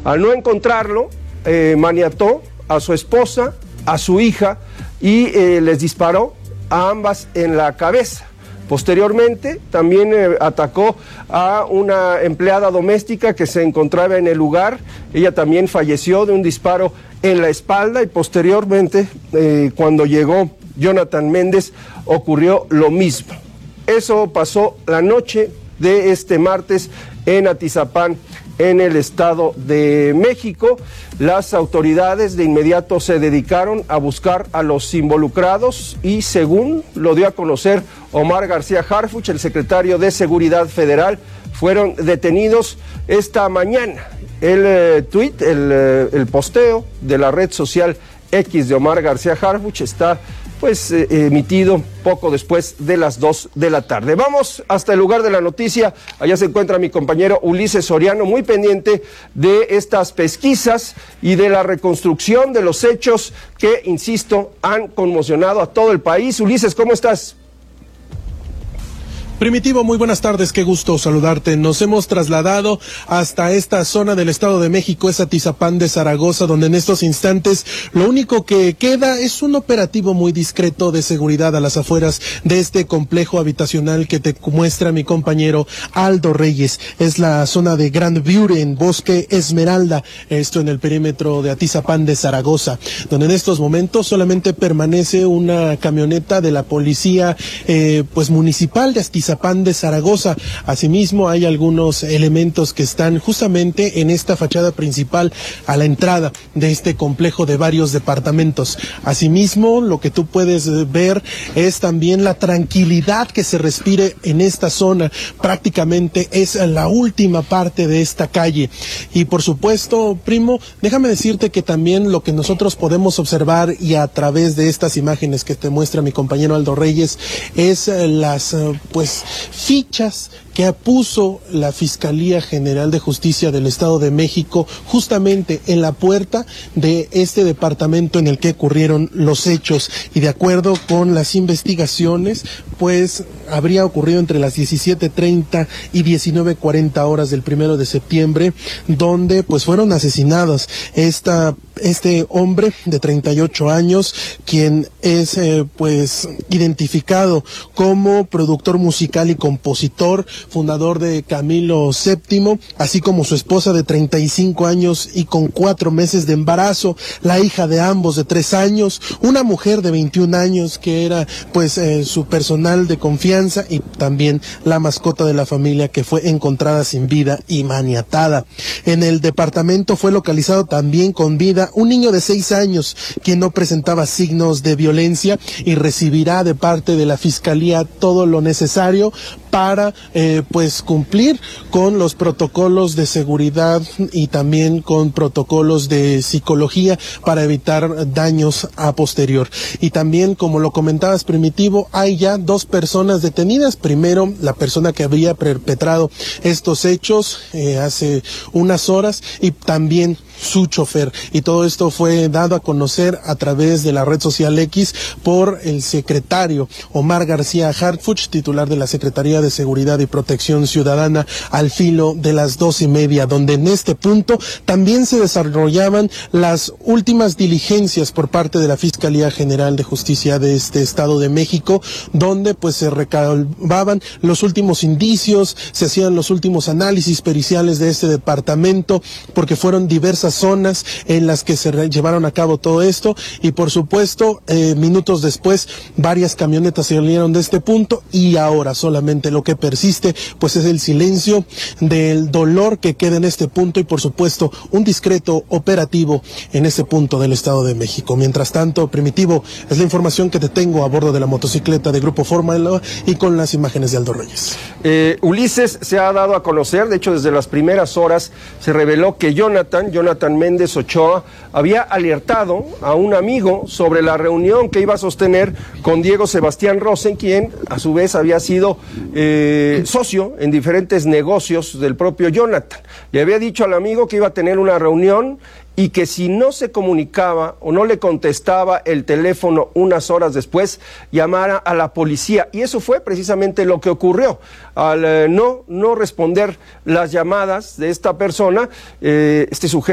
Al no encontrarlo, maniató a su esposa, a su hija y les disparó a ambas en la cabeza. Posteriormente también atacó a una empleada doméstica que se encontraba en el lugar. Ella también falleció de un disparo en la espalda y posteriormente cuando llegó Jonathan Méndez ocurrió lo mismo. Eso pasó la noche de este martes en Atizapán, en el Estado de México. Las autoridades de inmediato se dedicaron a buscar a los involucrados y, según lo dio a conocer Omar García Harfuch, el secretario de Seguridad Federal, fueron detenidos esta mañana. El tuit, el posteo de la red social X de Omar García Harfuch está emitido poco después de las 2 de la tarde. Vamos hasta el lugar de la noticia. Allá se encuentra mi compañero Ulises Soriano, muy pendiente de estas pesquisas y de la reconstrucción de los hechos que, insisto, han conmocionado a todo el país. Ulises, ¿cómo estás? Primitivo, muy buenas tardes, qué gusto saludarte. Nos hemos trasladado hasta esta zona del Estado de México, es Atizapán de Zaragoza, donde en estos instantes lo único que queda es un operativo muy discreto de seguridad a las afueras de este complejo habitacional que te muestra mi compañero Aldo Reyes. Es la zona de Grand View en Bosque Esmeralda, esto en el perímetro de Atizapán de Zaragoza, donde en estos momentos solamente permanece una camioneta de la policía municipal de Atizapán de Zaragoza. Asimismo, hay algunos elementos que están justamente en esta fachada principal a la entrada de este complejo de varios departamentos. Asimismo, lo que tú puedes ver es también la tranquilidad que se respire en esta zona. Prácticamente es la última parte de esta calle. Y por supuesto, primo, déjame decirte que también lo que nosotros podemos observar y a través de estas imágenes que te muestra mi compañero Aldo Reyes es las fichas que puso la Fiscalía General de Justicia del Estado de México justamente en la puerta de este departamento en el que ocurrieron los hechos, y de acuerdo con las investigaciones, pues habría ocurrido entre las 17:30 y 19:40 horas del 1 de septiembre, donde pues fueron asesinados este hombre de 38 años, quien es identificado como productor musical y compositor, fundador de Camilo VII, así como su esposa de 35 años y con 4 meses de embarazo, la hija de ambos de 3 años, una mujer de 21 años que era su personal de confianza y también la mascota de la familia que fue encontrada sin vida y maniatada. En el departamento fue localizado también con vida un niño de 6 años quien no presentaba signos de violencia y recibirá de parte de la Fiscalía todo lo necesario para cumplir con los protocolos de seguridad y también con protocolos de psicología para evitar daños a posterior. Y también, como lo comentabas, Primitivo, hay ya 2 personas detenidas. Primero, la persona que habría perpetrado estos hechos hace unas horas, y también su chofer. Y todo esto fue dado a conocer a través de la red social X por el secretario Omar García Harfuch, titular de la Secretaría de Seguridad y Protección Ciudadana, al filo de las 2:30, donde en este punto también se desarrollaban las últimas diligencias por parte de la Fiscalía General de Justicia de este Estado de México, donde se recababan los últimos indicios, se hacían los últimos análisis periciales de este departamento, porque fueron diversas zonas en las que se llevaron a cabo todo esto, y por supuesto minutos después varias camionetas salieron de este punto, y ahora solamente lo que persiste es el silencio del dolor que queda en este punto, y por supuesto un discreto operativo en este punto del Estado de México. Mientras tanto, Primitivo, es la información que te tengo a bordo de la motocicleta de Grupo Fórmula y con las imágenes de Aldo Reyes. Ulises, se ha dado a conocer, de hecho desde las primeras horas se reveló que Jonathan Méndez Ochoa había alertado a un amigo sobre la reunión que iba a sostener con Diego Sebastián Rosen, quien a su vez había sido socio en diferentes negocios del propio Jonathan. Le había dicho al amigo que iba a tener una reunión y que si no se comunicaba o no le contestaba el teléfono unas horas después, llamara a la policía. Y eso fue precisamente lo que ocurrió. Al no responder las llamadas de esta persona, este sujeto